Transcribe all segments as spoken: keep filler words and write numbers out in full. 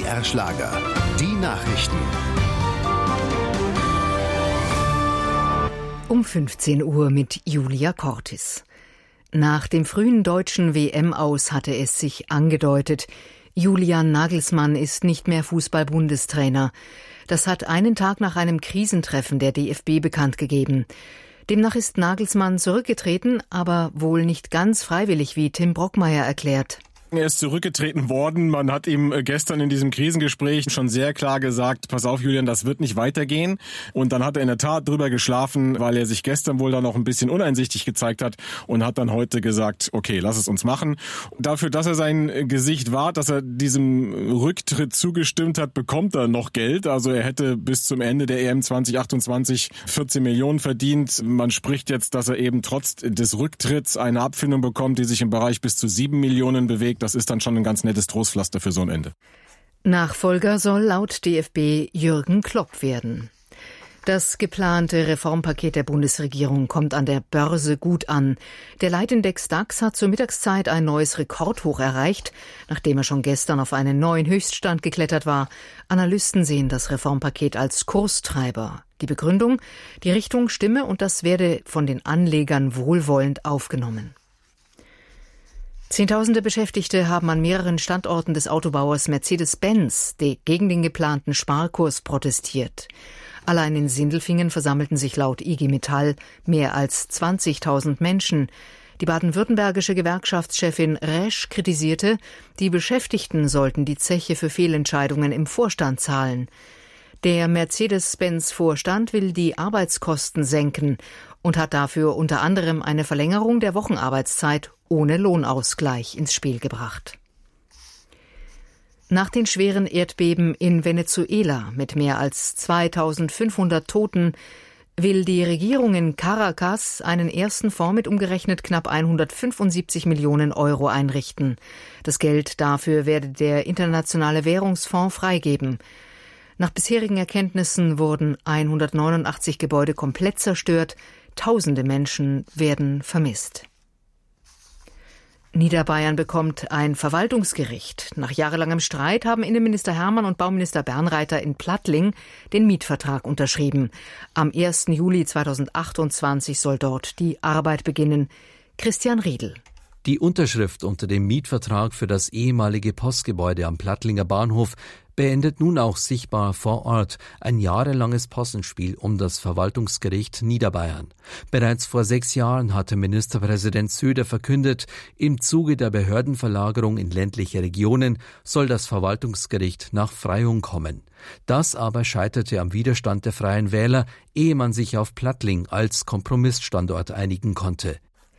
R Schlager. Die Nachrichten. Um fünfzehn Uhr mit Julia Cortis. Nach dem frühen deutschen W M-Aus hatte es sich angedeutet, Julian Nagelsmann ist nicht mehr Fußball-Bundestrainer. Das hat einen Tag nach einem Krisentreffen der D F B bekannt gegeben. Demnach ist Nagelsmann zurückgetreten, aber wohl nicht ganz freiwillig, wie Tim Brockmeier erklärt. Er ist zurückgetreten worden. Man hat ihm gestern in diesem Krisengespräch schon sehr klar gesagt, pass auf Julian, das wird nicht weitergehen. Und dann hat er in der Tat drüber geschlafen, weil er sich gestern wohl dann noch ein bisschen uneinsichtig gezeigt hat und hat dann heute gesagt, okay, lass es uns machen. Dafür, dass er sein Gesicht wahrt, dass er diesem Rücktritt zugestimmt hat, bekommt er noch Geld. Also er hätte bis zum Ende der E M zwanzig achtundzwanzig vierzehn Millionen verdient. Man spricht jetzt, dass er eben trotz des Rücktritts eine Abfindung bekommt, die sich im Bereich bis zu sieben Millionen bewegt. Das ist dann schon ein ganz nettes Trostpflaster für so ein Ende. Nachfolger soll laut D F B Jürgen Klopp werden. Das geplante Reformpaket der Bundesregierung kommt an der Börse gut an. Der Leitindex DAX hat zur Mittagszeit ein neues Rekordhoch erreicht, nachdem er schon gestern auf einen neuen Höchststand geklettert war. Analysten sehen das Reformpaket als Kurstreiber. Die Begründung: die Richtung stimme und das werde von den Anlegern wohlwollend aufgenommen. Zehntausende Beschäftigte haben an mehreren Standorten des Autobauers Mercedes-Benz gegen den geplanten Sparkurs protestiert. Allein in Sindelfingen versammelten sich laut I G Metall mehr als zwanzigtausend Menschen. Die baden-württembergische Gewerkschaftschefin Resch kritisierte, die Beschäftigten sollten die Zeche für Fehlentscheidungen im Vorstand zahlen. Der Mercedes-Benz-Vorstand will die Arbeitskosten senken und hat dafür unter anderem eine Verlängerung der Wochenarbeitszeit ohne Lohnausgleich ins Spiel gebracht. Nach den schweren Erdbeben in Venezuela mit mehr als zweitausendfünfhundert Toten will die Regierung in Caracas einen ersten Fonds mit umgerechnet knapp hundertfünfundsiebzig Millionen Euro einrichten. Das Geld dafür werde der Internationale Währungsfonds freigeben. Nach bisherigen Erkenntnissen wurden hundertneunundachtzig Gebäude komplett zerstört, tausende Menschen werden vermisst. Niederbayern bekommt ein Verwaltungsgericht. Nach jahrelangem Streit haben Innenminister Hermann und Bauminister Bernreiter in Plattling den Mietvertrag unterschrieben. Am ersten Juli zweitausendachtundzwanzig soll dort die Arbeit beginnen. Christian Riedl. Die Unterschrift unter dem Mietvertrag für das ehemalige Postgebäude am Plattlinger Bahnhof beendet nun auch sichtbar vor Ort ein jahrelanges Possenspiel um das Verwaltungsgericht Niederbayern. Bereits vor sechs Jahren hatte Ministerpräsident Söder verkündet, im Zuge der Behördenverlagerung in ländliche Regionen soll das Verwaltungsgericht nach Freyung kommen. Das aber scheiterte am Widerstand der Freien Wähler, ehe man sich auf Plattling als Kompromissstandort einigen konnte.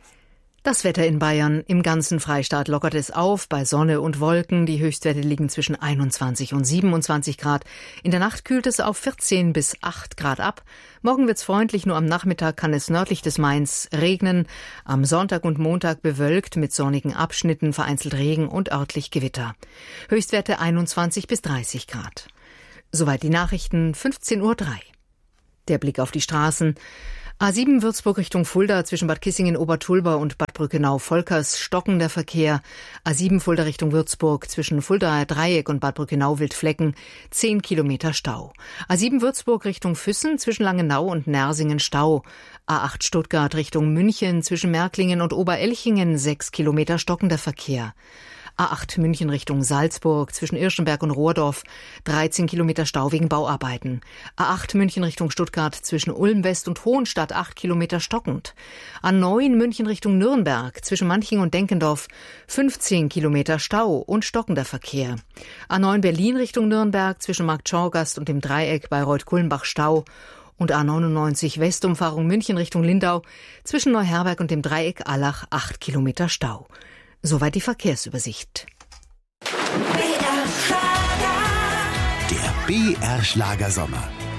Das Wetter in Bayern. Im ganzen Freistaat lockert es auf, bei Sonne und Wolken. Die Höchstwerte liegen zwischen einundzwanzig und siebenundzwanzig Grad. In der Nacht kühlt es auf vierzehn bis acht Grad ab. Morgen wird's freundlich, nur am Nachmittag kann es nördlich des Mains regnen. Am Sonntag und Montag bewölkt mit sonnigen Abschnitten, vereinzelt Regen und örtlich Gewitter. Höchstwerte einundzwanzig bis dreißig Grad. Soweit die Nachrichten, fünfzehn Uhr drei. Der Blick auf die Straßen. A sieben Würzburg Richtung Fulda zwischen Bad Kissingen-Obertulba und Bad Brückenau-Volkers stockender Verkehr. A sieben Fulda Richtung Würzburg zwischen Fuldaer Dreieck und Bad Brückenau-Wildflecken zehn Kilometer Stau. A sieben Würzburg Richtung Füssen zwischen Langenau und Nersingen Stau. A acht Stuttgart Richtung München zwischen Märklingen und Oberelchingen sechs Kilometer stockender Verkehr. A acht München Richtung Salzburg zwischen Irschenberg und Rohrdorf dreizehn Kilometer Stau wegen Bauarbeiten. A acht München Richtung Stuttgart zwischen Ulm West und Hohenstadt acht Kilometer stockend. A neun München Richtung Nürnberg zwischen Manching und Denkendorf fünfzehn Kilometer Stau und stockender Verkehr. A neun Berlin Richtung Nürnberg zwischen Marktschorgast und dem Dreieck bei Reuth-Kulmbach Stau. Und A neunundneunzig Westumfahrung München Richtung Lindau zwischen Neuherberg und dem Dreieck Allach acht Kilometer Stau. Soweit die Verkehrsübersicht. Der B R Schlager Sommer.